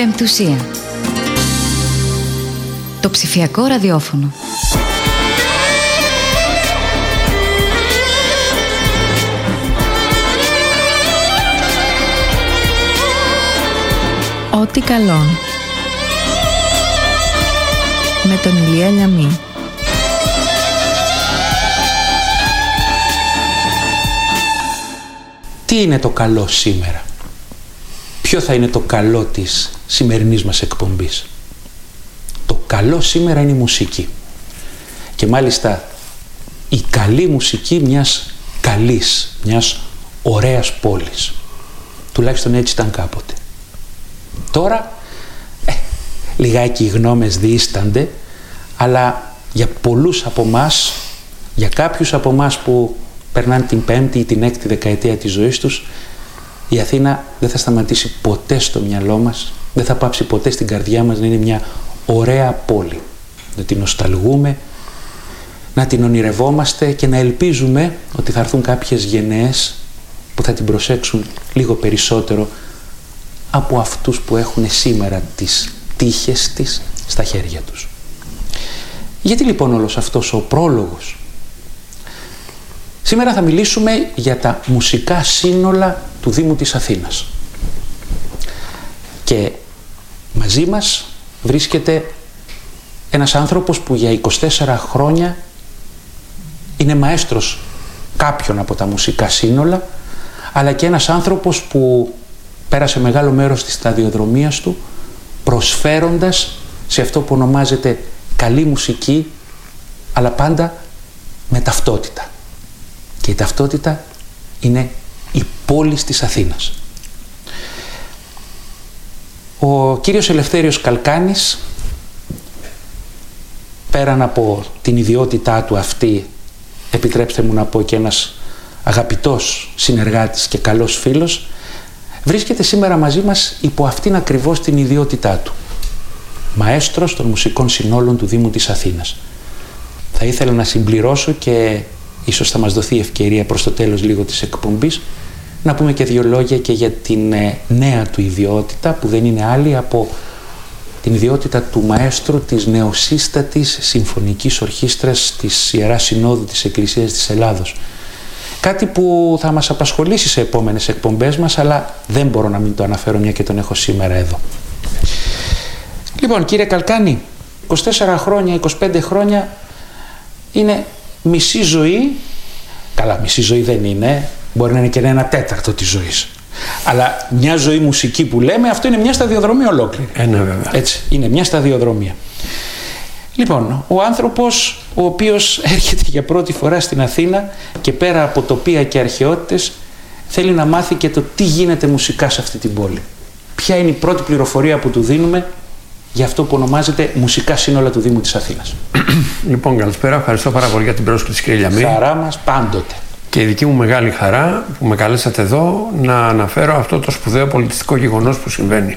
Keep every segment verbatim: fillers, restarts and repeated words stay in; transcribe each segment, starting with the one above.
Πεμπτουσία. Το ψηφιακό ραδιόφωνο. Ό,τι καλόν. Με τον Ηλία Λιαμή. Τι είναι το καλό σήμερα? Ποιο θα είναι το καλό της σημερινής μας εκπομπής? Το καλό σήμερα είναι η μουσική. Και μάλιστα η καλή μουσική μιας καλής, μιας ωραίας πόλης. Τουλάχιστον έτσι ήταν κάποτε. Τώρα, ε, λιγάκι οι γνώμες διήστανται, αλλά για πολλούς από εμάς, για κάποιους από εμάς που περνάνε την πέμπτη ή την έκτη δεκαετία της ζωής τους, η Αθήνα δεν θα σταματήσει ποτέ στο μυαλό μας, δεν θα πάψει ποτέ στην καρδιά μας να είναι μια ωραία πόλη. Να την νοσταλγούμε, να την ονειρευόμαστε και να ελπίζουμε ότι θα έρθουν κάποιες γενναίες που θα την προσέξουν λίγο περισσότερο από αυτούς που έχουν σήμερα τις τύχες της στα χέρια τους. Γιατί λοιπόν όλος αυτός ο πρόλογος? Σήμερα θα μιλήσουμε για τα μουσικά σύνολα του Δήμου της Αθήνας. Και μαζί μας βρίσκεται ένας άνθρωπος που για είκοσι τέσσερα χρόνια είναι μαέστρος κάποιων από τα μουσικά σύνολα, αλλά και ένας άνθρωπος που πέρασε μεγάλο μέρος της σταδιοδρομίας του προσφέροντας σε αυτό που ονομάζεται καλή μουσική, αλλά πάντα με ταυτότητα. Και η ταυτότητα είναι η πόλη της Αθήνας. Ο κύριος Ελευθέριος Καλκάνης, πέραν από την ιδιότητά του αυτή, επιτρέψτε μου να πω και ένας αγαπητός συνεργάτης και καλός φίλος, βρίσκεται σήμερα μαζί μας υπό αυτήν ακριβώς την ιδιότητά του. Μαέστρος των μουσικών συνόλων του Δήμου της Αθήνας. Θα ήθελα να συμπληρώσω και ίσως θα μας δοθεί ευκαιρία προς το τέλος λίγο της εκπομπής να πούμε και δύο λόγια και για την ε, νέα του ιδιότητα, που δεν είναι άλλη από την ιδιότητα του μαέστρου της νεοσύστατης Συμφωνικής Ορχήστρας της Ιεράς Συνόδου της Εκκλησίας της Ελλάδος. Κάτι που θα μας απασχολήσει σε επόμενες εκπομπές μας, αλλά δεν μπορώ να μην το αναφέρω μια και τον έχω σήμερα εδώ. Λοιπόν, κύριε Καλκάνη, είκοσι τέσσερα χρόνια, είκοσι πέντε χρόνια είναι μισή ζωή. Καλά, μισή ζωή δεν είναι, μπορεί να είναι και ένα τέταρτο της ζωής. Αλλά μια ζωή μουσική που λέμε, αυτό είναι μια σταδιοδρομία ολόκληρη. Ε, ναι, βέβαια. Έτσι, είναι μια σταδιοδρομία. Λοιπόν, ο άνθρωπος ο οποίος έρχεται για πρώτη φορά στην Αθήνα και πέρα από τοπία και αρχαιότητες θέλει να μάθει και το τι γίνεται μουσικά σε αυτή την πόλη. Ποια είναι η πρώτη πληροφορία που του δίνουμε για αυτό που ονομάζεται μουσικά σύνολα του Δήμου της Αθήνας? Λοιπόν, καλησπέρα. Ευχαριστώ πάρα πολύ για την πρόσκληση, κύριε Λιαμή. Χαρά μας πάντοτε. Και η δική μου μεγάλη χαρά που με καλέσατε εδώ να αναφέρω αυτό το σπουδαίο πολιτιστικό γεγονός που συμβαίνει.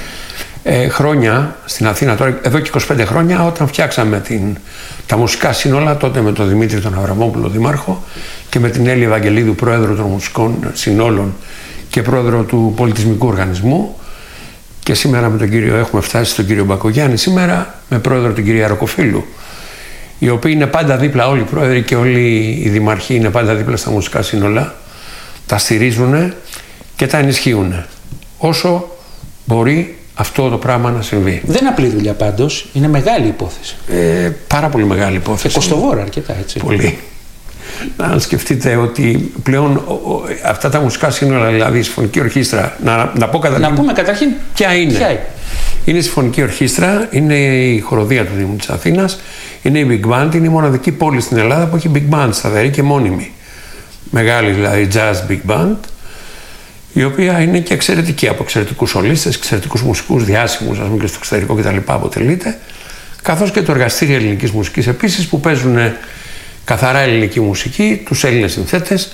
Ε, χρόνια στην Αθήνα, τώρα, εδώ και είκοσι πέντε χρόνια, όταν φτιάξαμε την, τα μουσικά σύνολα, τότε με τον Δημήτρη τον Αβραμόπουλο δήμαρχο και με την Έλλη Ευαγγελίδου, πρόεδρο των μουσικών συνόλων και πρόεδρο του πολιτισμικού οργανισμού, και σήμερα με τον κύριο, έχουμε φτάσει στον κύριο Μπακογιάννη σήμερα, με πρόεδρο την κυρία Ροκοφίλου, οι οποίοι είναι πάντα δίπλα, όλοι οι πρόεδροι και όλοι οι δημαρχοί είναι πάντα δίπλα στα μουσικά σύνολα, τα στηρίζουν και τα ενισχύουν όσο μπορεί αυτό το πράγμα να συμβεί. Δεν είναι απλή δουλειά πάντως, είναι μεγάλη υπόθεση. Ε, πάρα πολύ μεγάλη υπόθεση. Και κοστοβόρα αρκετά, έτσι. Πολύ. Να σκεφτείτε ότι πλέον ο, ο, αυτά τα μουσικά σύνολα, δηλαδή η Συμφωνική Ορχήστρα, να, να πω καταρχήν. Να πούμε καταρχήν ποια είναι. Ποια είναι. Είναι η Συμφωνική Ορχήστρα, είναι η χοροδία του Δήμου της Αθήνας, είναι η Big Band, είναι η μοναδική πόλη στην Ελλάδα που έχει Big Band σταθερή και μόνιμη. Μεγάλη δηλαδή jazz Big Band, η οποία είναι και εξαιρετική, από εξαιρετικούς σολίστες, εξαιρετικούς μουσικούς, διάσημους, ας πούμε, και στο εξωτερικό κτλ. Αποτελείται, καθώς και το εργαστήριο ελληνικής μουσικής επίσης, που παίζουν καθαρά ελληνική μουσική, τους Έλληνες συνθέτες,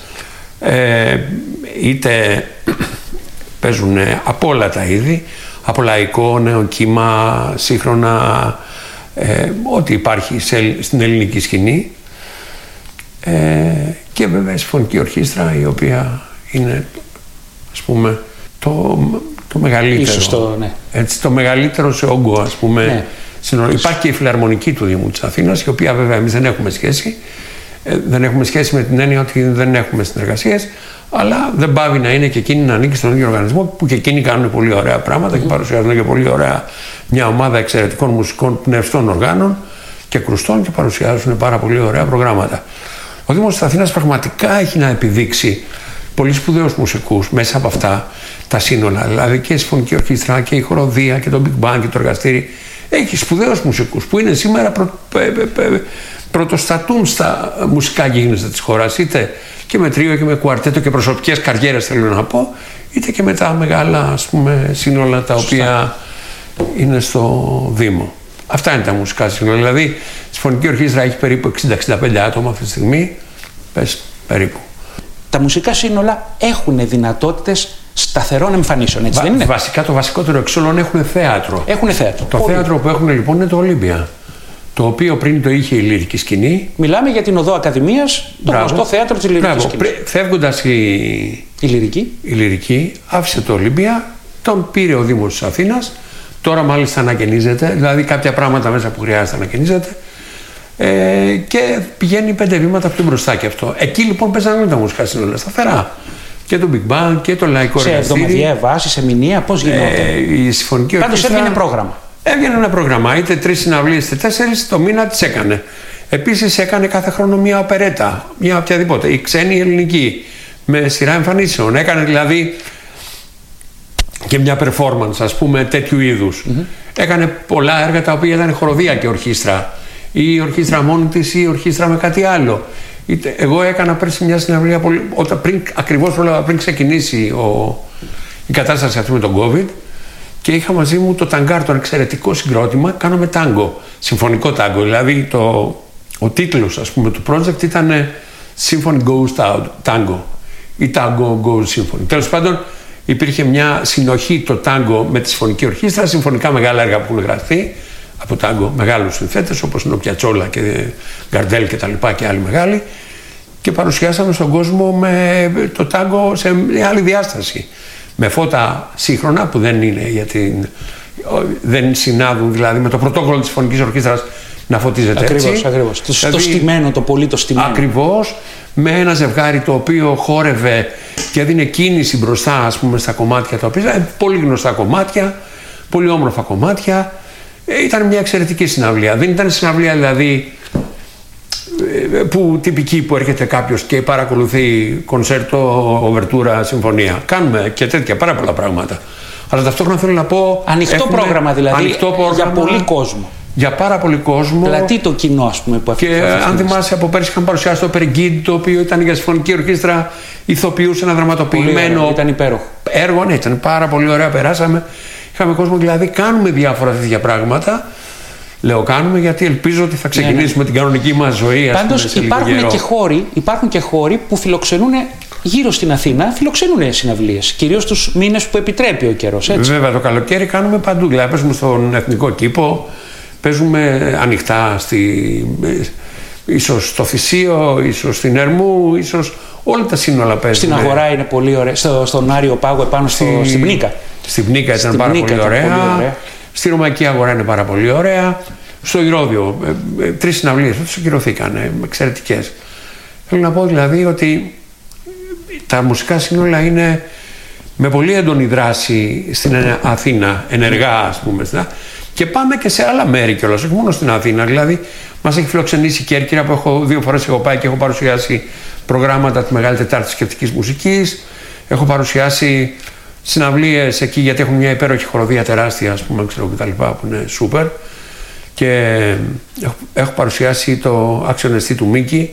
ε, είτε παίζουν από όλα τα είδη, από λαϊκό, νεοκύμα, σύγχρονα, ε, ό,τι υπάρχει σε, στην ελληνική σκηνή, ε, και βέβαια η Συμφωνική Ορχήστρα, η οποία είναι, ας πούμε, το, το μεγαλύτερο. Ίσως το, ναι. Έτσι, το μεγαλύτερο σε όγκο, ας πούμε. Ναι. Συνολ... Υπάρχει και η Φιλαρμονική του Δήμου της Αθήνας, η οποία βέβαια εμείς δεν έχουμε σχέση. Ε, δεν έχουμε σχέση με την έννοια ότι δεν έχουμε συνεργασίες, αλλά δεν πάβει να είναι και εκείνη να ανήκει στον ίδιο οργανισμό, που και εκείνοι κάνουν πολύ ωραία πράγματα mm-hmm. και παρουσιάζουν και πολύ ωραία μια ομάδα εξαιρετικών μουσικών πνευστών οργάνων και κρουστών και παρουσιάζουν πάρα πολύ ωραία προγράμματα. Ο Δήμος της Αθήνας πραγματικά έχει να επιδείξει πολύ σπουδαίους μουσικούς μέσα από αυτά τα σύνολα. Δηλαδή και η Συμφωνική Ορχήστρα και η Χοροδία και το Big Band και το εργαστήρι. Έχει σπουδαίους μουσικούς που είναι σήμερα προ, πε, πε, πε, πρωτοστατούν στα μουσικά γίγνεστα της χώρας, είτε και με τρίο και με κουαρτέτο και προσωπικές καριέρες, θέλω να πω, είτε και με τα μεγάλα, ας πούμε, σύνολα τα οποία είναι στο Δήμο. Αυτά είναι τα μουσικά σύνολα. Δηλαδή η Συμφωνική Ορχήστρα έχει περίπου εξήντα με εξήντα πέντε άτομα αυτή τη στιγμή. Πες περίπου. Τα μουσικά σύνολα έχουν δυνατότητες σταθερών εμφανίσεων, έτσι Βα, δεν είναι? Βασικά το βασικότερο εξ όλων έχουν θέατρο. Έχουν θέατρο. Το Πολύ. θέατρο που έχουν λοιπόν είναι το Ολύμπια. Το οποίο πριν το είχε η Λυρική Σκηνή. Μιλάμε για την Οδό Ακαδημίας, το γνωστό θέατρο της Λυρικής Σκηνής. Φεύγοντας η... η Λυρική. η Λυρική, άφησε το Ολύμπια, τον πήρε ο Δήμος της Αθήνας. Τώρα μάλιστα ανακαινίζεται, δηλαδή κάποια πράγματα μέσα που χρειάζεται ανακαινίζεται. Ε, και πηγαίνει πέντε βήματα πιο μπροστά και αυτό. Εκεί λοιπόν παίζανε όλα τα μουσικά σύνολα σταθερά. Και το Big Band και το Λαϊκό Εργαστήρι. Σε εβδομαδιαία βάση, σε μηνύα, πώς γινόταν? Ε, η Συμφωνική Πάντως Ορχήστρα... έβγαινε πρόγραμμα. Έβγαινε ένα πρόγραμμα, είτε τρεις συναυλίες είτε τέσσερις, το μήνα τις έκανε. Επίσης έκανε κάθε χρόνο μια οπερέτα, μια οποιαδήποτε, η ξένη, η ελληνική, με σειρά εμφανίσεων. Έκανε δηλαδή και μια performance, ας πούμε, τέτοιου είδους. Mm-hmm. Έκανε πολλά έργα τα οποία ήταν χοροδία και ορχήστρα. Ή η ορχήστρα μόνη της ή η ορχήστρα με κάτι άλλο. Εγώ έκανα πέρσι μια συναυλία όταν πριν, ακριβώς πριν ξεκινήσει ο, η κατάσταση αυτή με τον COVID, και είχα μαζί μου το ταγκάρ, το εξαιρετικό συγκρότημα, κάναμε τάγκο, συμφωνικό τάγκο. Δηλαδή το, ο τίτλος, ας πούμε, του project ήταν Symphony Goes Tango ή Tango Goes Symphony. Τέλος πάντων υπήρχε μια συνοχή το τάγκο με τη Συμφωνική Ορχήστρα, συμφωνικά μεγάλα έργα που έχουν γραφτεί από τάγκο, μεγάλους συνθέτες όπως είναι ο Πιατσόλα και Γκαρντέλ και τα λοιπά και άλλοι μεγάλοι, και παρουσιάσαμε στον κόσμο με το τάγκο σε μια άλλη διάσταση. Με φώτα σύγχρονα που δεν είναι γιατί δεν συνάδουν δηλαδή με το πρωτόκολλο της Συμφωνικής Ορχήστρας να φωτίζεται ακριβώς, έτσι. Ακριβώς, το, δηλαδή, το στημένο, το πολύ το στημένο. Ακριβώς, με ένα ζευγάρι το οποίο χόρευε και έδινε κίνηση μπροστά, ας πούμε, στα κομμάτια τα οποία πολύ γνωστά κομμάτια, πολύ όμορφα κομμάτια. Ήταν μια εξαιρετική συναυλία. Δεν ήταν συναυλία δηλαδή που τυπική που έρχεται κάποιος και παρακολουθεί κονσέρτο, οβερτούρα, συμφωνία. Κάνουμε και τέτοια πάρα πολλά πράγματα. Αλλά ταυτόχρονα θέλω να πω... Ανοιχτό πρόγραμμα δηλαδή, ανοιχτό πρόγραμμα, για πολύ κόσμο. Για πάρα πολύ κόσμο. Δηλαδή το κοινό, ας πούμε, που αυτή. Και αν θυμάσαι, από πέρσι είχαν παρουσιάσει το Περγκίντ, το οποίο ήταν για Συμφωνική Ορχήστρα, ηθοποιούς, ένα δραματοποιημένο ήταν υπέροχο έργο. Ναι, ήταν πάρα πολύ ωραία, περάσαμε. Είχαμε κόσμο, δηλαδή κάνουμε διάφορα τέτοια πράγματα. Λέω κάνουμε γιατί ελπίζω ότι θα ξεκινήσουμε ναι, ναι. την κανονική μας ζωή. Πάντως υπάρχουν και, χώροι, υπάρχουν και χώροι που φιλοξενούν γύρω στην Αθήνα, φιλοξενούν συναυλίες. Κυρίως τους μήνες που επιτρέπει ο καιρός. Έτσι. Βέβαια, το καλοκαίρι κάνουμε παντού. Δηλαδή παίζουμε στον Εθνικό Κήπο, παίζουμε ανοιχτά στη, ίσως στο Θησίο, ίσως στην Ερμού, ίσως όλα τα σύνολα παίζουμε. Στην Αγορά είναι πολύ ωραία. Στο, στον Άριο Πάγο επάνω στο, στη, στην Πνίκα. Στην Πνίκα ήταν στην πάρα Πνίκα πολύ, ήταν ωραία. πολύ ωραία. Στη Ρωμαϊκή Αγορά είναι πάρα πολύ ωραία. Στο Ηρώδειο, ε, ε, τρεις συναυλίες, αυτές ακυρωθήκαν, εξαιρετικές. Θέλω να πω δηλαδή ότι τα μουσικά σύνολα είναι με πολύ έντονη δράση στην Αθήνα, ενεργά ας πούμε, και πάμε και σε άλλα μέρη κιόλας, όχι μόνο στην Αθήνα. Δηλαδή, μας έχει φιλοξενήσει η Κέρκυρα που έχω δύο φορές έχω πάει και έχω παρουσιάσει προγράμματα τη Μεγάλη Τετάρτη σκεπτικής μουσικής. Έχω παρουσιάσει συναυλίες εκεί γιατί έχουν μια υπέροχη χοροδία τεράστια, ας πούμε, ξέρω και τα λοιπά, που είναι σούπερ. Και έχω, έχω παρουσιάσει το άξιονεστή του Μίκη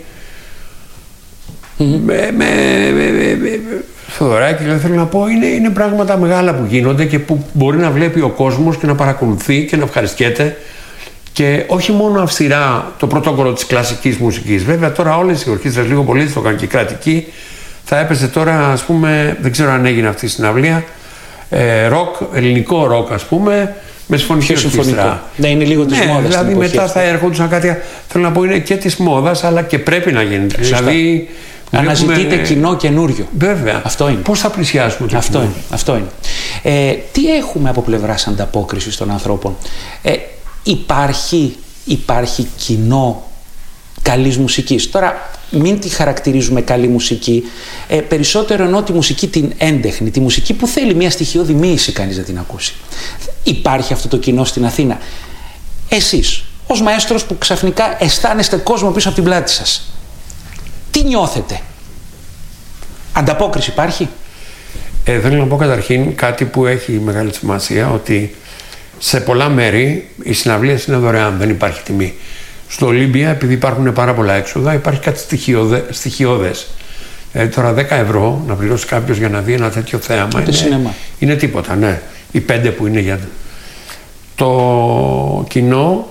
mm-hmm. με, με, με, με, με Θοδωράκη. Δηλαδή θέλω να πω είναι, είναι πράγματα μεγάλα που γίνονται και που μπορεί να βλέπει ο κόσμος και να παρακολουθεί και να ευχαριστιέται, και όχι μόνο αυστηρά το πρωτόκολλο της κλασικής μουσικής. Βέβαια τώρα όλες οι ορχήστρες λίγο πολύ το κάνουν και κρατική. Θα έπαιζε τώρα, ας πούμε, δεν ξέρω αν έγινε αυτή η συναυλία, ε, ροκ, ελληνικό ροκ ας πούμε, με συμφωνική ορχήστρα. Ναι, είναι λίγο της ναι, μόδας. Δηλαδή μετά θα έρχονταν κάτι. Θέλω να πω είναι και της μόδας, αλλά και πρέπει να γίνει. Δηλαδή, αναζητείτε βλέπουμε... κοινό καινούριο. Βέβαια. Αυτό είναι. Πώς θα πλησιάσουμε το αυτό κοινό. Είναι. Αυτό είναι. Ε, τι έχουμε από πλευράς ανταπόκρισης των ανθρώπων? Ε, υπάρχει, υπάρχει κοινό καλής μουσικής? Τώρα μην τη χαρακτηρίζουμε καλή μουσική, ε, περισσότερο εννοώ τη μουσική την έντεχνη, τη μουσική που θέλει μια στοιχειώδη μοίηση κανείς να την ακούσει. Υπάρχει αυτό το κοινό στην Αθήνα? Εσείς ως μαέστρος που ξαφνικά αισθάνεστε κόσμο πίσω από την πλάτη σας, τι νιώθετε? Ανταπόκριση υπάρχει? Ε, θέλω να πω καταρχήν κάτι που έχει μεγάλη σημασία, ότι σε πολλά μέρη οι συναυλίες είναι δωρεάν, δεν υπάρχει τιμή. Στο Ολύμπια, επειδή υπάρχουν πάρα πολλά έξοδα, υπάρχει κάτι στοιχειώδε, στοιχειώδες. Ε, τώρα δέκα ευρώ να πληρώσει κάποιος για να δει ένα τέτοιο θέαμα είναι, είναι τίποτα, ναι. Οι πέντε που είναι για... Το κοινό,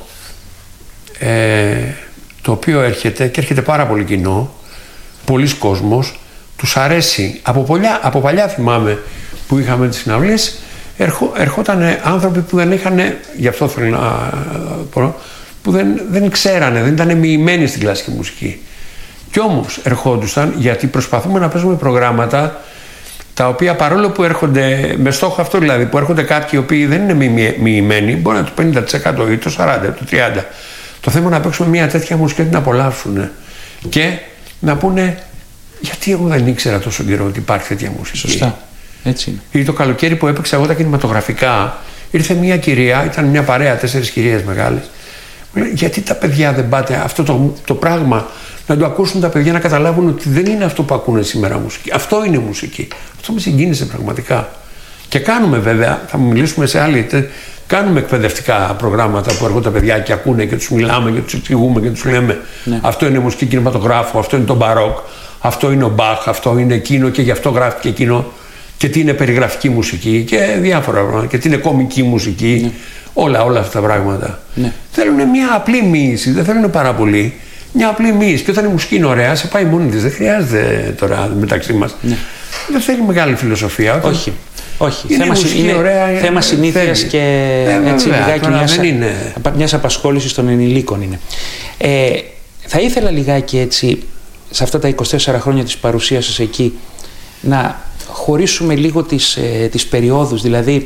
ε, το οποίο έρχεται, και έρχεται πάρα πολύ κοινό, πολλοί κόσμος, τους αρέσει. Από, πολλιά, από παλιά θυμάμαι που είχαμε τις συναυλίες, ερχο, ερχόταν άνθρωποι που δεν είχαν, γι' αυτό θέλω να πω, που δεν, δεν ξέρανε, δεν ήταν μοιημένοι στην κλασική μουσική. Κι όμως ερχόντουσαν, γιατί προσπαθούμε να παίζουμε προγράμματα τα οποία, παρόλο που έρχονται με στόχο αυτό, δηλαδή που έρχονται κάποιοι οι οποίοι δεν είναι μοιημένοι, μπορεί να το πενήντα τοις εκατό ή το σαράντα τοις εκατό, το τριάντα τοις εκατό. Το θέμα να παίξουμε μια τέτοια μουσική και την απολαύσουν και να πούνε, γιατί εγώ δεν ήξερα τόσο καιρό ότι υπάρχει τέτοια μουσική. Σωστά. Έτσι είναι. Ή το καλοκαίρι που έπαιξα εγώ τα κινηματογραφικά, ήρθε μια κυρία, ήταν μια παρέα, τέσσερις κυρίες μεγάλες. Γιατί τα παιδιά δεν πάτε αυτό το, το πράγμα, να το ακούσουν τα παιδιά, να καταλάβουν ότι δεν είναι αυτό που ακούνε σήμερα μουσική. Αυτό είναι μουσική. Αυτό με συγκίνησε πραγματικά. Και κάνουμε βέβαια, θα μιλήσουμε σε άλλη, κάνουμε εκπαιδευτικά προγράμματα που έρχονται τα παιδιά και ακούνε και τους μιλάμε και τους εξηγούμε και τους λέμε, ναι, αυτό είναι μουσική κινηματογράφου, αυτό είναι το μπαρόκ, αυτό είναι ο Μπαχ, αυτό είναι εκείνο και γι' αυτό γράφτηκε εκείνο, και τι είναι περιγραφική μουσική και διάφορα πράγματα, και τι είναι κομική μουσική. Ναι. Όλα, όλα αυτά τα πράγματα. Ναι. Θέλουν μια απλή μοίηση, δεν θέλουν πάρα πολύ. Μια απλή μοίηση. Και όταν η μουσική είναι ωραία, σε πάει μόνη της. Δεν χρειάζεται τώρα μεταξύ μας. Ναι. Δεν θέλει μεγάλη φιλοσοφία. Όταν... Όχι. Όχι. Είναι θέμα, είναι ωραία, θέμα συνήθειας και ε, έτσι λιγάκι μιας, είναι... μιας απασχόλησης των ενηλίκων είναι. Ε, θα ήθελα λιγάκι έτσι, σε αυτά τα είκοσι τέσσερα χρόνια της παρουσίας σας εκεί, να χωρίσουμε λίγο τις, ε, τις περιόδους. Δηλαδή,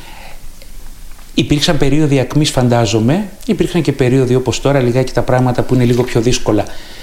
υπήρξαν περίοδοι ακμής, φαντάζομαι, υπήρχαν και περίοδοι όπως τώρα, λιγάκι τα πράγματα που είναι λίγο πιο δύσκολα.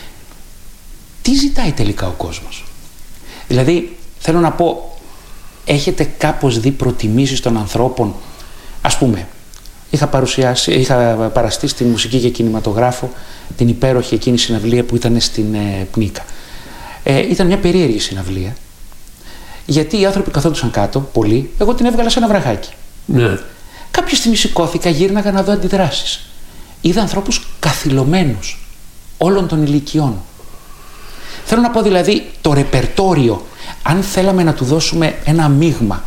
Τι ζητάει τελικά ο κόσμος? Δηλαδή, θέλω να πω, έχετε κάπως δει προτιμήσεις των ανθρώπων? Ας πούμε, είχα, παρουσιάσει, είχα παραστεί στη μουσική και κινηματογράφο την υπέροχη εκείνη συναυλία που ήταν στην ε, Πνίκα. Ε, ήταν μια περίεργη συναυλία, γιατί οι άνθρωποι καθόντουσαν κάτω, πολλοί, εγώ την έβγαλα σε ένα βραχάκι. Ναι. Κάποια στιγμή σηκώθηκα, γύρναγα να δω αντιδράσεις. Είδα ανθρώπους καθυλωμένους όλων των ηλικιών. Θέλω να πω δηλαδή, το ρεπερτόριο, αν θέλαμε να του δώσουμε ένα μείγμα,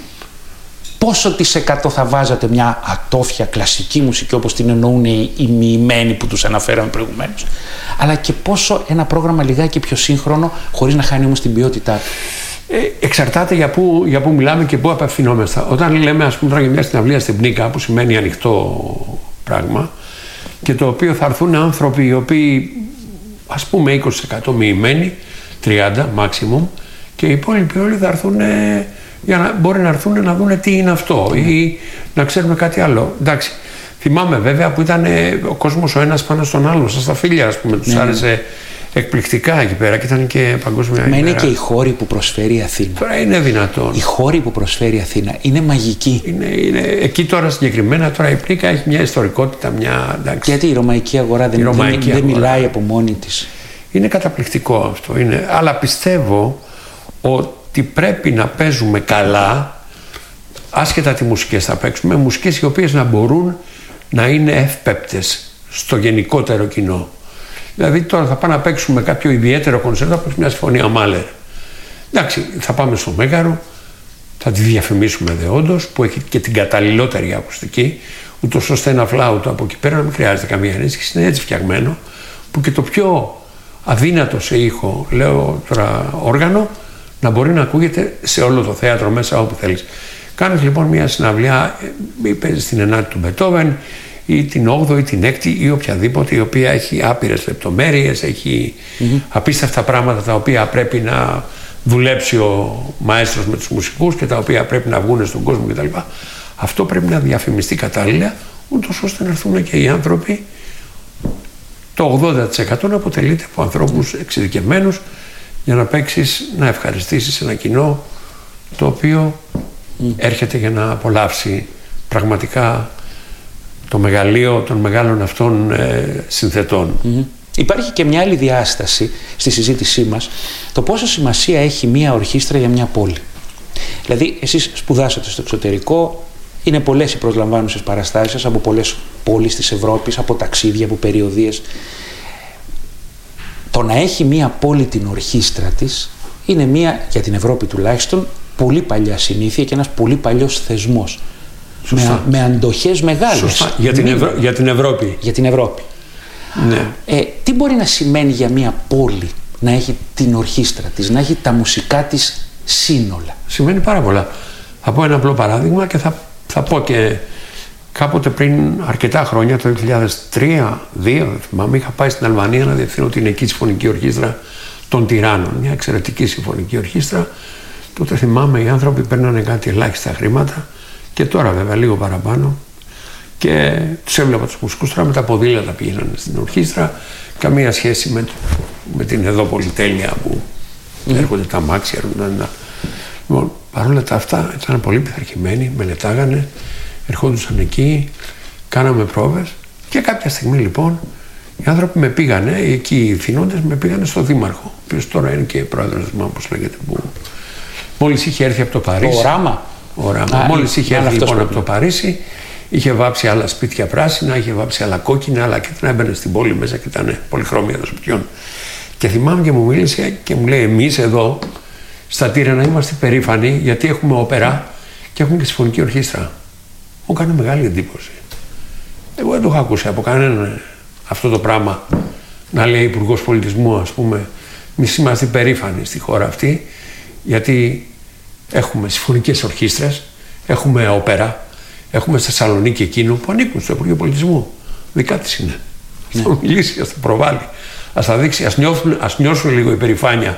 πόσο της εκατό θα βάζατε μια ατόφια κλασική μουσική όπως την εννοούν οι, οι μοιημένοι που τους αναφέραμε προηγουμένως, αλλά και πόσο ένα πρόγραμμα λιγάκι πιο σύγχρονο, χωρίς να χάνει όμως την ποιότητά του? Ε, εξαρτάται για πού, για πού μιλάμε και πού απευθυνόμεθα. Όταν λέμε, ας πούμε, τώρα για μια συναυλία στην Πνίκα, που σημαίνει ανοιχτό πράγμα, και το οποίο θα έρθουν άνθρωποι οι οποίοι, ας πούμε, είκοσι τοις εκατό μοιημένοι, τριάντα maximum, και οι υπόλοιποι όλοι θα έρθουν ε, για να μπορεί να έρθουν να δουν τι είναι αυτό, mm. ή να ξέρουμε κάτι άλλο. Εντάξει. Θυμάμαι βέβαια που ήταν ε, ο κόσμος ο ένας πάνω στον άλλο, σαν στα φίλια, ας πούμε, τους mm. άρεσε εκπληκτικά εκεί πέρα και ήταν και παγκόσμια. Μα είναι και οι χώροι που προσφέρει η Αθήνα. Τώρα είναι δυνατόν. Οι χώροι που προσφέρει η Αθήνα είναι μαγικοί. Είναι, είναι, εκεί τώρα συγκεκριμένα, τώρα η Πνίκα έχει μια ιστορικότητα, μια. Εντάξει. Γιατί η ρωμαϊκή αγορά δεν, ρωμαϊκή δεν, αγορά. δεν μιλάει από μόνη της. Είναι καταπληκτικό αυτό. Είναι, αλλά πιστεύω ότι πρέπει να παίζουμε καλά, άσχετα τι μουσικές θα παίξουμε, μουσικές οι οποίες να μπορούν να είναι εύπεπτες στο γενικότερο κοινό. Δηλαδή τώρα θα πάμε να παίξουμε κάποιο ιδιαίτερο κονσέρτο, θα παίξουμε μια συμφωνία Μάλερ. Εντάξει, θα πάμε στο Μέγαρο, θα τη διαφημίσουμε δεόντως, που έχει και την καταλληλότερη ακουστική, ούτως ώστε ένα φλάουτο από εκεί πέρα να μην χρειάζεται καμία ενίσχυση, είναι έτσι φτιαγμένο, που και το πιο αδύνατο σε ήχο, λέω τώρα όργανο, να μπορεί να ακούγεται σε όλο το θέατρο μέσα όπου θέλεις. Κάνεις λοιπόν μια συναυλία, ή παίζεις την ενάτη του Μπετόβεν, ή την όγδοη ή την έκτη ή οποιαδήποτε, η οποία έχει άπειρες λεπτομέρειες, έχει mm-hmm. απίστευτα πράγματα τα οποία πρέπει να δουλέψει ο μαέστρος με τους μουσικούς και τα οποία πρέπει να βγουν στον κόσμο κτλ. Αυτό πρέπει να διαφημιστεί κατάλληλα, ούτως ώστε να έρθουν και οι άνθρωποι. Το ογδόντα τοις εκατό να αποτελείται από ανθρώπους εξειδικευμένους για να παίξεις, να ευχαριστήσεις ένα κοινό το οποίο mm. έρχεται για να απολαύσει πραγματικά το μεγαλείο των μεγάλων αυτών ε, συνθετών. Mm-hmm. Υπάρχει και μια άλλη διάσταση στη συζήτησή μας, το πόσο σημασία έχει μια ορχήστρα για μια πόλη. Δηλαδή, εσείς σπουδάσατε στο εξωτερικό, είναι πολλές οι προσλαμβάνουσες παραστάσεις από πολλές πόλεις της Ευρώπης, από ταξίδια, από περιοδίες. Το να έχει μια πόλη την ορχήστρα της είναι μια, για την Ευρώπη τουλάχιστον, πολύ παλιά συνήθεια και ένας πολύ παλιός θεσμός. Με, με αντοχές μεγάλες. Σωστά. Για την, Ευρω... για την Ευρώπη. Για την Ευρώπη. Ναι. Ε, τι μπορεί να σημαίνει για μια πόλη να έχει την ορχήστρα της, να έχει τα μουσικά της σύνολα? Σημαίνει πάρα πολλά. Θα πω ένα απλό παράδειγμα και θα, θα πω και κάποτε πριν αρκετά χρόνια, το δύο χιλιάδες τρία δύο, δεν θυμάμαι, είχα πάει στην Αλβανία να διευθύνω την εκεί συμφωνική ορχήστρα των Τυράννων. Μια εξαιρετική συμφωνική ορχήστρα. Τότε θυμάμαι οι άνθρωποι παίρνανε κάτι ελάχιστα χρήματα και τώρα βέβαια λίγο παραπάνω. Και τους έβλεπα τους μουσικούς, τώρα με τα ποδήλατα πήγαιναν στην ορχήστρα, καμία σχέση με, με την εδώ πολυτέλεια που mm. έρχονται τα αμάξια, έρχονταν τα... Λοιπόν, παρόλα τα αυτά ήταν πολύ πειθαρχημένοι, μελετάγανε, ερχόντουσαν εκεί, κάναμε πρόβες και κάποια στιγμή λοιπόν οι άνθρωποι με πήγανε, εκεί οι θυνόντες με πήγανε στο δήμαρχο, ο οποίος τώρα είναι και πρόεδρος, όπως λέγεται, που μόλις είχε έρθει από το Παρίσι. Ο Ράμα. Ο Ράμα. Α, μόλις είχε έρθει λοιπόν από το Παρίσι. Είχε βάψει άλλα σπίτια πράσινα, είχε βάψει άλλα κόκκινα, αλλά και την έμπαινε στην πόλη μέσα και ήταν πολυχρώμια των σπιτιών. Και θυμάμαι και μου μίλησε και μου λέει: εμείς εδώ στα Τύρανα είμαστε περήφανοι γιατί έχουμε όπερα και έχουμε και συμφωνική ορχήστρα. Μου έκανε μεγάλη εντύπωση. Εγώ δεν το είχα ακούσει από κανέναν αυτό το πράγμα να λέει Υπουργός Πολιτισμού, ας πούμε. Εμείς είμαστε περήφανοι στη χώρα αυτή γιατί έχουμε συμφωνικές ορχήστρες, έχουμε όπερα. Έχουμε στη Θεσσαλονίκη εκείνο που ανήκουν στο Υπουργείο Πολιτισμού. Δικά της είναι. Ναι. Θα μιλήσει, ας το προβάλλει. Ας τα δείξει, ας νιώσουν, ας νιώσουν λίγο υπερηφάνεια.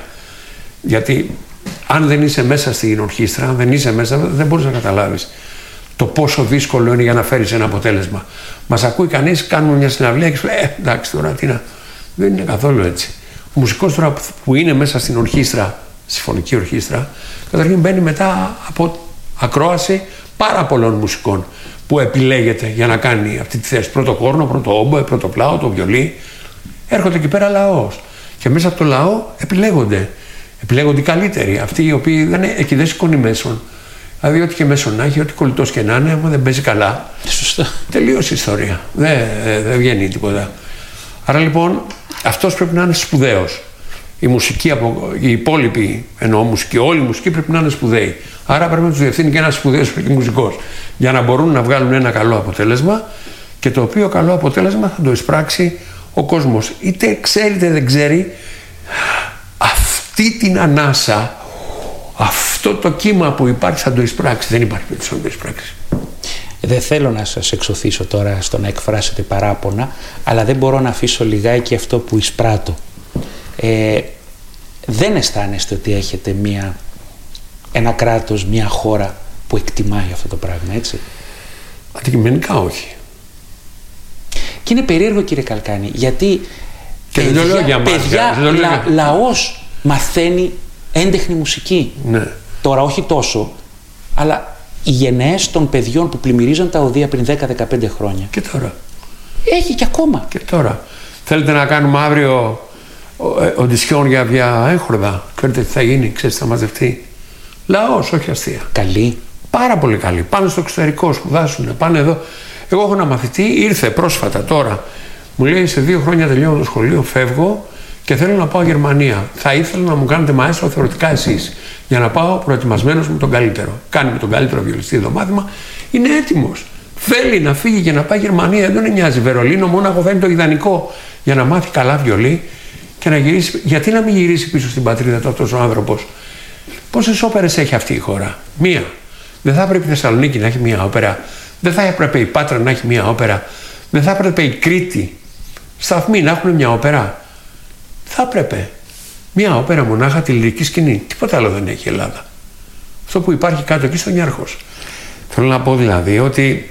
Γιατί αν δεν είσαι μέσα στην ορχήστρα, αν δεν είσαι μέσα, δεν μπορείς να καταλάβεις το πόσο δύσκολο είναι για να φέρεις ένα αποτέλεσμα. Μας ακούει κανείς, κάνουμε μια συναυλία και σου λέει: Ε, εντάξει τώρα, τι να. Δεν είναι καθόλου έτσι. Ο μουσικός τώρα που είναι μέσα στην ορχήστρα, συμφωνική ορχήστρα, καταρχήν μπαίνει μετά από ακρόαση πάρα πολλών μουσικών που επιλέγεται για να κάνει αυτή τη θέση. Πρώτο κόρνο, πρώτο όμποε, πρώτο πλάο, το βιολί. Έρχονται εκεί πέρα λαός. Και μέσα από το λαό επιλέγονται. Επιλέγονται οι καλύτεροι. Αυτοί οι οποίοι δεν, εκεί δεν σηκώνει μέσον. Δηλαδή, ό,τι και μέσον να έχει, ό,τι κολλητός και να είναι, άμα δεν παίζει καλά. Σωστά. Τελείωσε η ιστορία. Δεν, δεν βγαίνει τίποτα. Άρα λοιπόν, αυτός πρέπει να είναι σπουδαίος. Η μουσική, η υπόλοιπη, εννοώ μουσική, όλη η μουσική πρέπει να είναι σπουδαίοι. Άρα πρέπει να τους διευθύνει και ένας σπουδαίος μουσικός για να μπορούν να βγάλουν ένα καλό αποτέλεσμα και το οποίο καλό αποτέλεσμα θα το εισπράξει ο κόσμος. Είτε ξέρει είτε δεν ξέρει, αυτή την ανάσα, αυτό το κύμα που υπάρχει θα το εισπράξει. Δεν υπάρχει περίπτωση να το εισπράξει. Δεν θέλω να σας εξωθήσω τώρα στο να εκφράσετε παράπονα, αλλά δεν μπορώ να αφήσω λιγάκι αυτό που εισπράττω. Ε, δεν αισθάνεστε ότι έχετε μια, ένα κράτος, μια χώρα που εκτιμάει αυτό το πράγμα, έτσι? Αντικειμενικά όχι. Και είναι περίεργο, κύριε Καλκάνη, γιατί και παιδιά, δεν το λέω για μας, παιδιά δεν το λέω λα, για... λαός μαθαίνει έντεχνη μουσική. Ναι. Τώρα όχι τόσο, αλλά οι γενναίες των παιδιών που πλημμυρίζαν τα οδεία πριν δέκα με δεκαπέντε χρόνια. Και τώρα. Έχει και ακόμα. Και τώρα. Θέλετε να κάνουμε αύριο οντισιόν για, για έγχορδα? Ξέρετε τι θα γίνει? Ξέρετε, θα μαζευτεί λαός, όχι αστεία. Καλή. Πάρα πολύ καλή. Πάνε στο εξωτερικό, σπουδάσουν, πάνε εδώ. Εγώ έχω ένα μαθητή, ήρθε πρόσφατα τώρα. Μου λέει: σε δύο χρόνια τελειώνω το σχολείο, φεύγω και θέλω να πάω Γερμανία. Θα ήθελα να μου κάνετε μαέστρο θεωρητικά εσείς, για να πάω προετοιμασμένος με τον καλύτερο. Κάνει με τον καλύτερο βιολιστή το μάθημα, είναι έτοιμος. Θέλει να φύγει και να πάει Γερμανία, δεν τον νοιάζει. Βερολίνο, Μόναχο, θα είναι το ιδανικό για να μάθει καλά βιολί και να γυρίσει. Γιατί να μην γυρίσει πίσω στην πατρίδα του αυτός ο άνθρωπος? Πόσες όπερες έχει αυτή η χώρα? Μία. Δεν θα έπρεπε η Θεσσαλονίκη να έχει μία όπερα? Δεν θα έπρεπε η Πάτρα να έχει μία όπερα? Δεν θα έπρεπε η Κρήτη, σταθμοί να έχουν μια όπερα? Θα έπρεπε. Μια όπερα μονάχα τη λυρική σκηνή. Τίποτα άλλο δεν έχει η Ελλάδα. Αυτό που υπάρχει κάτω εκεί στον Ιάρχος. Θέλω να πω δηλαδή ότι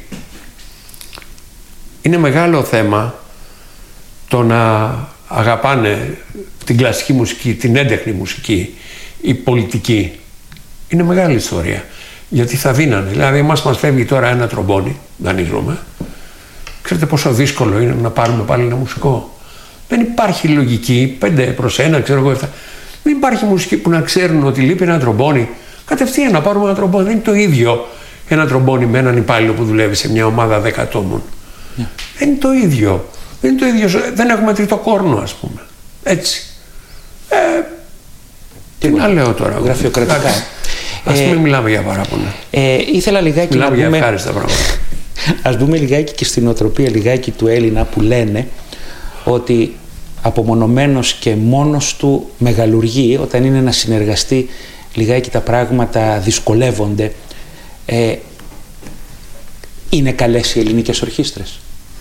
είναι μεγάλο θέμα το να αγαπάνε την κλασική μουσική, την έντεχνη μουσική, η πολιτική. Είναι μεγάλη ιστορία. Γιατί θα δίνανε. Δηλαδή, εμάς μας φεύγει τώρα ένα τρομπόνι, δανείζομαι. Ξέρετε πόσο δύσκολο είναι να πάρουμε πάλι ένα μουσικό. Δεν υπάρχει λογική, πέντε προς ένα, ξέρω εγώ, εφτά. Δεν υπάρχει μουσική που να ξέρουν ότι λείπει ένα τρομπόνι. Κατευθείαν να πάρουμε ένα τρομπόνι. Δεν είναι το ίδιο ένα τρομπόνι με έναν υπάλληλο που δουλεύει σε μια ομάδα δέκα ατόμων. Yeah. Δεν είναι το ίδιο. Δεν είναι το ίδιο. Δεν έχουμε τρίτο κόρνο, ας πούμε. Έτσι. Ε, τι να λέω τώρα. Γραφειοκρατικά. Ας μην ε, μιλάμε για παράπονα. Ε, ήθελα λιγάκι μιλάμε να πούμε... για ευχάριστα πράγματα. Ας δούμε λιγάκι και στην οτροπία λιγάκι του Έλληνα που λένε ότι απομονωμένος και μόνος του μεγαλουργεί. Όταν είναι να συνεργαστεί λιγάκι τα πράγματα δυσκολεύονται. Ε, είναι καλές οι ελληνικές ορχήστρες?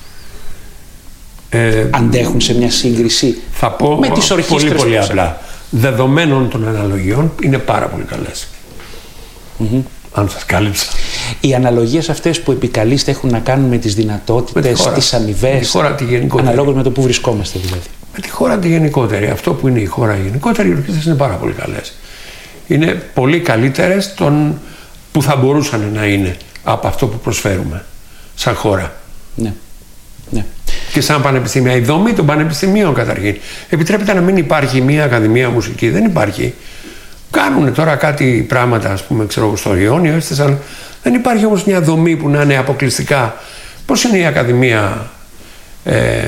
Ε, Αντέχουν σε μια σύγκριση θα πω με τις ορχήστρες? Πολύ πολύ απλά. Δεδομένων των αναλογιών είναι πάρα πολύ καλές. Mm-hmm. Αν σας κάλυψα. Οι αναλογίες αυτές που επικαλείστε έχουν να κάνουν με τις δυνατότητες, με τις αμοιβές, αναλόγως με το που βρισκόμαστε δηλαδή? Με τη χώρα τη γενικότερη. Αυτό που είναι η χώρα γενικότερη, οι ορχήστρες είναι πάρα πολύ καλές. Είναι πολύ καλύτερες των που θα μπορούσαν να είναι από αυτό που προσφέρουμε σαν χώρα. Ναι. Ναι. Και σαν πανεπιστήμια. Η δομή των πανεπιστημίων καταρχήν. Επιτρέπεται να μην υπάρχει μια ακαδημία μουσική. Δεν υπάρχει. Κάνουν τώρα κάτι πράγματα, ας πούμε, ξέρω, στο Ιόνιο, αλλά δεν υπάρχει όμως μια δομή που να είναι αποκλειστικά. Πώς είναι η ακαδημία ε,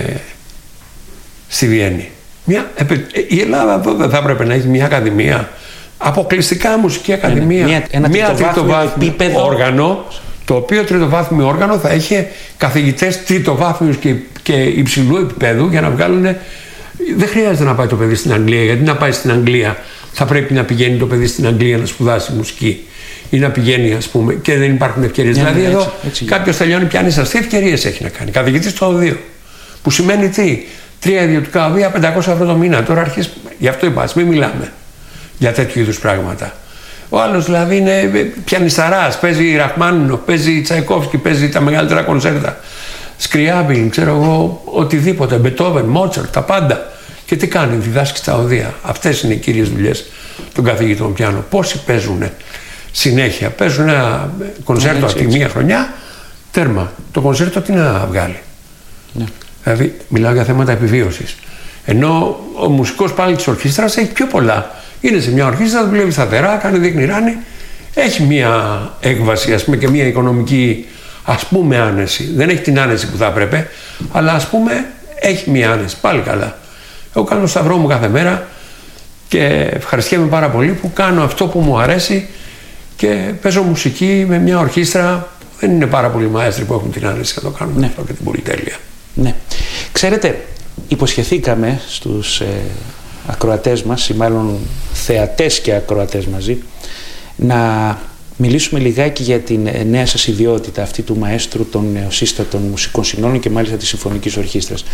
στη Βιέννη? Μια, η Ελλάδα εδώ δεν θα έπρεπε να έχει μια ακαδημία, αποκλειστικά μουσική ακαδημία, μια, ένα μια τριτοβάθμιο επίπεδο όργανο, το οποίο τριτοβάθμιο όργανο θα είχε καθηγητές τριτοβάθμιους και, και υψηλού επίπεδου για να βγάλουν. Δεν χρειάζεται να πάει το παιδί στην Αγγλία, γιατί να πάει στην Αγγλία θα πρέπει να πηγαίνει το παιδί στην Αγγλία να σπουδάσει μουσική ή να πηγαίνει, ας πούμε, και δεν υπάρχουν ευκαιρίες. Ναι, δηλαδή ναι, εδώ κάποιος τελειώνει, πιάνει σας, τι ευκαιρίες έχει να κάνει? Καθηγητής στο οδείο. Που σημαίνει τι? Τρία ιδιωτικά οδεία, πεντακόσια ευρώ το μήνα. Τώρα αρχίζει, γι' αυτό είπα, μην μιλάμε για τέτοιου είδους πράγματα. Ο άλλος δηλαδή είναι πιανισταράς, παίζει Ραχμάνινο, παίζει Τσαϊκόφσκι, παίζει τα μεγαλύτερα κονσέρτα. Σκριάμπιν, ξέρω εγώ, οτιδήποτε, Μπετόβεν, Μότσαρτ, τα πάντα. Και τι κάνει? Διδάσκει στα οδεία. Αυτές είναι οι κύριες δουλειές των καθηγητών πιάνο. Πόσοι παίζουν συνέχεια? Παίζουν ένα κονσέρτο από τη μία χρονιά, τέρμα. Το κονσέρτο τι να βγάλει? Ναι. Δηλαδή, μιλάω για θέματα επιβίωσης. Ενώ ο μουσικός πάλι της ορχήστρας έχει πιο πολλά. Είναι σε μια ορχήστρα, δουλεύει σταθερά, κάνει δείχνει ράνει. Έχει μια έκβαση, ας πούμε, και μια οικονομική, ας πούμε, άνεση. Δεν έχει την άνεση που θα έπρεπε, αλλά ας πούμε έχει μια άνεση. Πάλι καλά. Εγώ κάνω σταυρό μου κάθε μέρα και ευχαριστιέμαι πάρα πολύ που κάνω αυτό που μου αρέσει και παίζω μουσική με μια ορχήστρα. Δεν είναι πάρα πολλοί μαέστροι που έχουν την άνεση να το κάνουν, ναι, αυτό και την πολυτέλεια. Ναι. Ξέρετε, υποσχεθήκαμε στους ε, ακροατές μας, ή μάλλον θεατές και ακροατές μαζί, να μιλήσουμε λιγάκι για την νέα σας ιδιότητα, αυτή του μαέστρου των νεοσύστατων μουσικών συνόλων και μάλιστα της Συμφωνικής Ορχήστρας.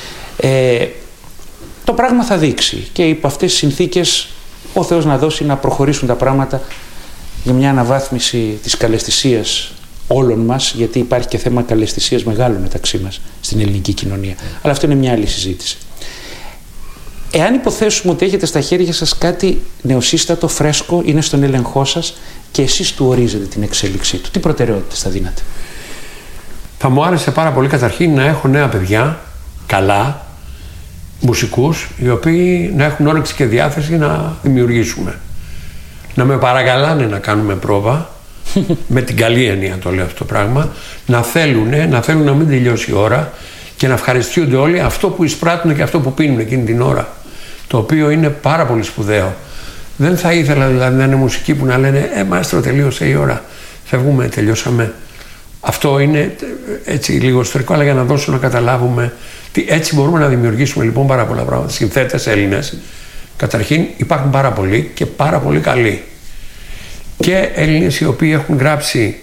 Ε, το πράγμα θα δείξει και υπό αυτές τις συνθήκες ο Θεός να δώσει να προχωρήσουν τα πράγματα για μια αναβάθμιση της καλαισθησίας όλων μας, γιατί υπάρχει και θέμα καλαισθησίας μεγάλο μεταξύ μας στην ελληνική κοινωνία. Αλλά αυτό είναι μια άλλη συζήτηση. Εάν υποθέσουμε ότι έχετε στα χέρια σας κάτι νεοσύστατο, φρέσκο, είναι στον έλεγχό σας και εσείς του ορίζετε την εξέλιξή του, τι προτεραιότητες θα δίνατε? Θα μου άρεσε πάρα πολύ καταρχήν να έχω νέα παιδιά, καλά, μουσικούς, οι οποίοι να έχουν όρεξη και διάθεση να δημιουργήσουμε. Να με παρακαλάνε να κάνουμε πρόβα, με την καλή έννοια το λέω αυτό το πράγμα, να θέλουν, να θέλουν να μην τελειώσει η ώρα και να ευχαριστούνται όλοι αυτό που εισπράττουν και αυτό που πίνουν εκείνη την ώρα. Το οποίο είναι πάρα πολύ σπουδαίο. Δεν θα ήθελα δηλαδή να είναι μουσική που να λένε «Ε, μάστρο, τελείωσε η ώρα, φεύγουμε, τελειώσαμε». Αυτό είναι έτσι λίγο ιστορικό, αλλά για να δώσω να καταλάβουμε τι, έτσι μπορούμε να δημιουργήσουμε λοιπόν πάρα πολλά πράγματα. Συνθέτες Έλληνες, καταρχήν υπάρχουν πάρα πολλοί και πάρα πολύ καλοί. Και Έλληνες οι οποίοι έχουν γράψει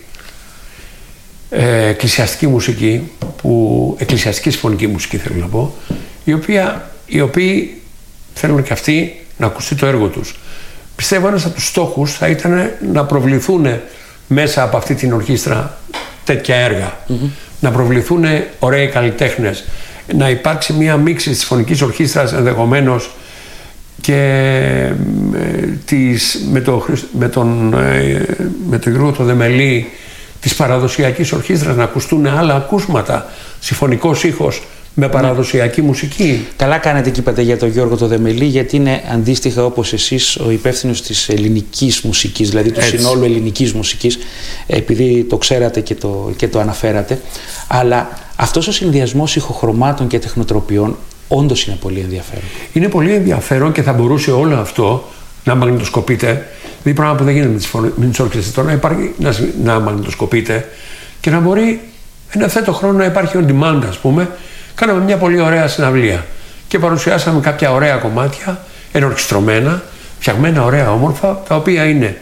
ε, εκκλησιαστική μουσική, που, εκκλησιαστική συμφωνική μουσική θέλω να πω, οι, οποία, οι οποίοι θέλουν και αυτοί να ακουστεί το έργο τους. Πιστεύω ένας από τους στόχους θα ήταν να προβληθούν μέσα από αυτή την ορχήστρα τέτοια έργα. Mm-hmm. Να προβληθούν ωραίοι καλλιτέχνες, να υπάρξει μια μίξη της φωνικής ορχήστρας ενδεχομένως και ε, της, με, το, με, τον, ε, με τον Γιώργο το Δεμελή της παραδοσιακής ορχήστρας να ακουστούν άλλα ακούσματα, συμφωνικός ήχος με παραδοσιακή ναι. μουσική. Καλά κάνετε και είπατε για τον Γιώργο το Δεμελή, γιατί είναι αντίστοιχα όπως εσείς ο υπεύθυνος της ελληνικής μουσικής, δηλαδή του Έτσι. συνόλου ελληνικής μουσικής, επειδή το ξέρατε και το, και το αναφέρατε. Αλλά αυτός ο συνδυασμός ηχοχρωμάτων και τεχνοτροπιών όντως είναι πολύ ενδιαφέρον. Είναι πολύ ενδιαφέρον και θα μπορούσε όλο αυτό να μαγνητοσκοπείται. Δηλαδή πράγμα που δεν γίνεται με τις όρχιστρες τώρα, υπάρχει να, να μαγνητοσκοπείται και να μπορεί ένα θέτο χρόνο να υπάρχει on demand, ας πούμε. Κάναμε μια πολύ ωραία συναυλία και παρουσιάσαμε κάποια ωραία κομμάτια, ενορχιστρωμένα, φτιαγμένα ωραία όμορφα, τα οποία είναι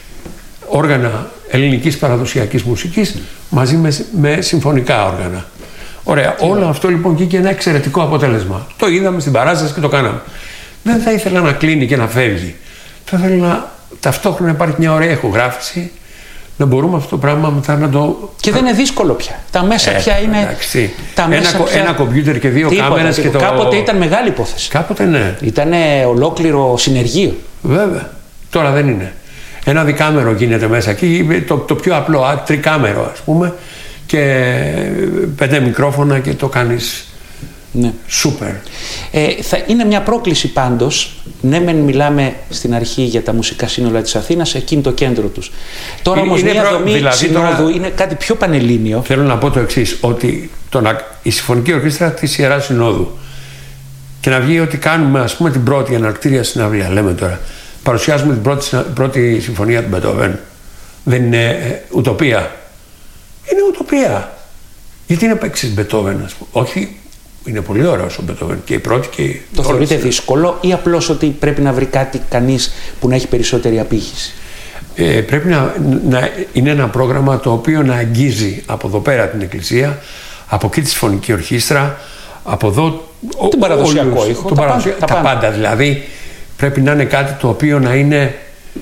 όργανα ελληνικής παραδοσιακής μουσικής μαζί με, με συμφωνικά όργανα. Ωραία. Τι όλο αυτό λοιπόν βγήκε ένα εξαιρετικό αποτέλεσμα. Το είδαμε στην παράσταση και το κάναμε. Δεν θα ήθελα να κλείνει και να φεύγει. Θα ήθελα να ταυτόχρονα υπάρχει μια ωραία ηχογράφηση, να μπορούμε αυτό το πράγμα μετά να το... Και δεν είναι δύσκολο πια. Τα μέσα ε, πια είναι... Εντάξει. Τα μέσα ένα, πια... ένα κομπιούτερ και δύο τίποτα, κάμερες τίποτα. Και το... Κάποτε ήταν μεγάλη υπόθεση. υπόθεση. Κάποτε ναι. Ήταν ολόκληρο συνεργείο. Βέβαια. Τώρα δεν είναι. Ένα δικάμερο γίνεται μέσα εκεί, το, το πιο απλό, τρικάμερο ας πούμε, και πέντε μικρόφωνα και το κάνεις ναι. σούπερ. Ε, θα είναι μια πρόκληση πάντως. Ναι, μεν μιλάμε στην αρχή για τα μουσικά σύνολα της Αθήνας, εκεί είναι το κέντρο τους. Τώρα όμως μια προ... δομή δηλαδή, συνόδου τώρα... είναι κάτι πιο πανελλήνιο. Θέλω να πω το εξής, ότι το να... η Συμφωνική Ορχήστρα της Ιεράς Συνόδου και να βγει ότι κάνουμε ας πούμε την πρώτη αναρκτήρια συναυλία, λέμε τώρα, παρουσιάζουμε την πρώτη, πρώτη συμφωνία του Μπετόβεν, δεν είναι ε, ουτοπία. Είναι ουτοπία. Γιατί να παίξεις Μπετόβεν, ας πούμε. Όχι. Είναι πολύ ωραίος ο Μπετόβεν και η πρώτη και η... Το θεωρείτε δύσκολο ή απλώς ότι πρέπει να βρει κάτι κανείς που να έχει περισσότερη απήχηση? Ε, πρέπει να, να είναι ένα πρόγραμμα το οποίο να αγγίζει από εδώ πέρα την Εκκλησία, από εκεί τη Συμφωνική Ορχήστρα, από εδώ... Τον παραδοσιακό ήχο, τα, παραδοσια... τα, τα πάντα. πάντα. Δηλαδή πρέπει να είναι κάτι το οποίο να είναι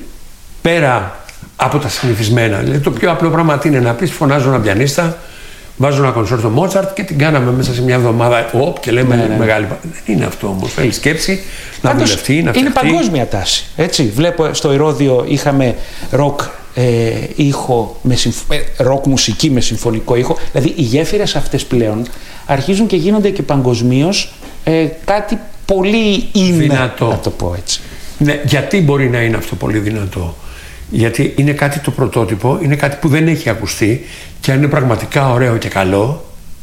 πέρα από τα συνηθισμένα. Δηλαδή το πιο απλό πράγμα είναι να πεις φωνάζω έναν πιανίστα, βάζω ένα κονσέρτο Μότσαρτ και την κάναμε μέσα σε μια εβδομάδα. Οπ, και λέμε ναι, ναι. μεγάλη. Δεν είναι αυτό όμως. Θέλει σκέψη, να Πάντως, δουλευτεί, να φτιαχτεί. Είναι παγκόσμια τάση. Έτσι. Βλέπω στο Ηρώδειο είχαμε ροκ ε, ήχο, με συμφ... ροκ μουσική με συμφωνικό ήχο. Δηλαδή οι γέφυρες αυτές πλέον αρχίζουν και γίνονται και παγκοσμίως ε, κάτι πολύ είναι. Δυνατό. Να το πω έτσι. Ναι, γιατί μπορεί να είναι αυτό πολύ δυνατό? Γιατί είναι κάτι το πρωτότυπο, είναι κάτι που δεν έχει ακουστεί και αν είναι πραγματικά ωραίο και καλό,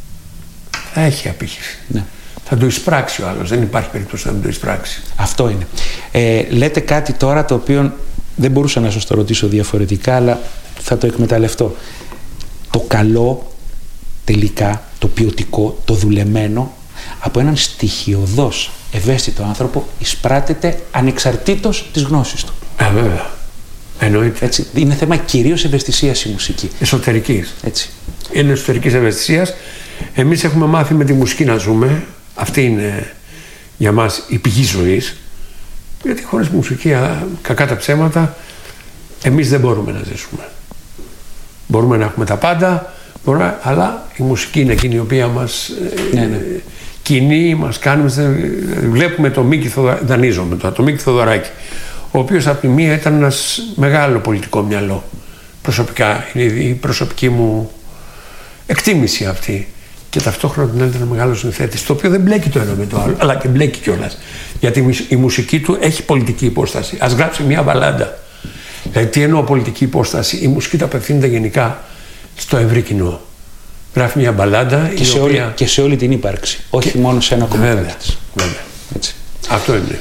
θα έχει απήχηση. Ναι. Θα το εισπράξει ο άλλος, δεν υπάρχει περίπτωση να μην το εισπράξει. Αυτό είναι. Ε, λέτε κάτι τώρα το οποίο δεν μπορούσα να σας το ρωτήσω διαφορετικά, αλλά θα το εκμεταλλευτώ. Το καλό, τελικά, το ποιοτικό, το δουλεμένο, από έναν στοιχειωδώς ευαίσθητο άνθρωπο εισπράττεται ανεξαρτήτως της γνώσης του. Ε, βέβαια. Εννοείται. Έτσι. Είναι θέμα κυρίως ευαισθησίας η μουσική. Εσωτερικής. Έτσι. Είναι εσωτερικής ευαισθησίας. Εμείς έχουμε μάθει με τη μουσική να ζούμε. Αυτή είναι για μας η πηγή ζωής. Γιατί χωρίς μουσική, κακά τα ψέματα, εμείς δεν μπορούμε να ζήσουμε. Μπορούμε να έχουμε τα πάντα, μπορούμε, αλλά η μουσική είναι εκείνη η οποία μας ναι, ναι. Ε, κινεί, μας κάνει. Βλέπουμε το Μίκη Θοδωράκη, δανείζομαι τώρα, το Μίκη Θοδωράκη, ο οποίος από τη μία ήταν ένας μεγάλο πολιτικό μυαλό. Προσωπικά, είναι η προσωπική μου εκτίμηση αυτή. Και ταυτόχρονα την άλλη ήταν μεγάλο συνθέτης, το οποίο δεν μπλέκει το ένα με το άλλο, αλλά και μπλέκει κιόλας. Γιατί η μουσική του έχει πολιτική υπόσταση. Ας γράψει μια μπαλάντα. Δηλαδή, τι εννοώ πολιτική υπόσταση? Η μουσική του απευθύνεται γενικά στο ευρύ κοινό. Γράφει μια μπαλάντα. Και, σε, οποία... όλη, και σε όλη την ύπαρξη. Όχι και... μόνο σε ένα κομμάτι της. Βέβαια. Έτσι. Αυτό είναι.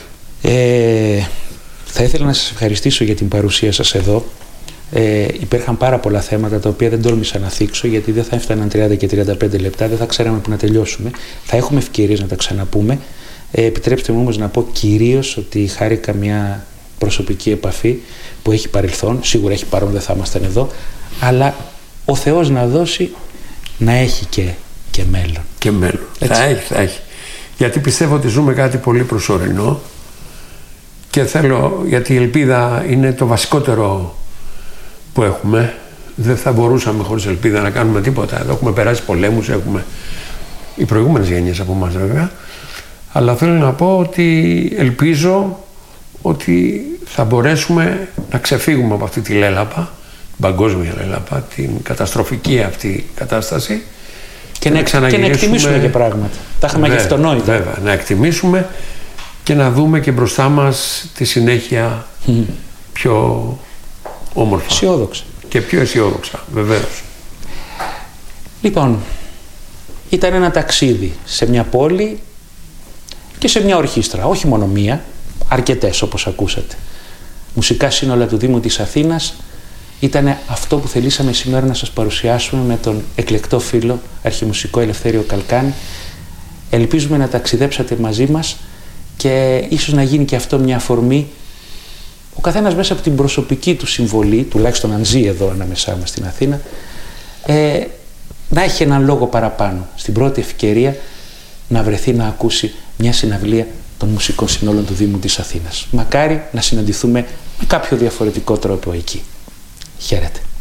Ε, θα ήθελα να σας ευχαριστήσω για την παρουσία σας εδώ. Ε, υπήρχαν πάρα πολλά θέματα τα οποία δεν τόλμησα να θίξω, γιατί δεν θα έφταναν τριάντα και τριάντα πέντε λεπτά, δεν θα ξέραμε που να τελειώσουμε. Θα έχουμε ευκαιρίες να τα ξαναπούμε. Ε, επιτρέψτε μου όμως να πω κυρίως ότι χάρηκα μια προσωπική επαφή που έχει παρελθόν. Σίγουρα έχει παρόν, δεν θα ήμασταν εδώ. Αλλά ο Θεός να δώσει να έχει και, και μέλλον. Και μέλλον. Θα έχει, θα έχει. Γιατί πιστεύω ότι ζούμε κάτι πολύ προσωρινό Και θέλω, γιατί η ελπίδα είναι το βασικότερο που έχουμε. Δεν θα μπορούσαμε χωρίς ελπίδα να κάνουμε τίποτα. Εδώ έχουμε περάσει πολέμους, έχουμε οι προηγούμενες γενιές από εμάς βέβαια. Αλλά θέλω να πω ότι ελπίζω ότι θα μπορέσουμε να ξεφύγουμε από αυτή τη λέλαπα, την παγκόσμια λέλαπα, την καταστροφική αυτή κατάσταση. Και, να, και, να, και να εκτιμήσουμε και πράγματα. Τα είχαμε και αυτονόητα. Βέβαια, να εκτιμήσουμε και να δούμε και μπροστά μας τη συνέχεια mm. πιο όμορφα. Αισιόδοξα. Και πιο αισιόδοξα, βεβαίως. Λοιπόν, ήταν ένα ταξίδι σε μια πόλη και σε μια ορχήστρα. Όχι μόνο μία, αρκετές όπως ακούσατε. Μουσικά σύνολα του Δήμου της Αθήνας. Ήταν αυτό που θελήσαμε σήμερα να σας παρουσιάσουμε με τον εκλεκτό φίλο αρχιμουσικό Ελευθέριο Καλκάνη. Ελπίζουμε να ταξιδέψατε μαζί μας και ίσως να γίνει και αυτό μια αφορμή ο καθένας μέσα από την προσωπική του συμβολή, τουλάχιστον αν ζει εδώ ανάμεσά μας στην Αθήνα, ε, να έχει έναν λόγο παραπάνω. Στην πρώτη ευκαιρία να βρεθεί να ακούσει μια συναυλία των μουσικών συνόλων του Δήμου της Αθήνας. Μακάρι να συναντηθούμε με κάποιο διαφορετικό τρόπο εκεί. Χαίρετε.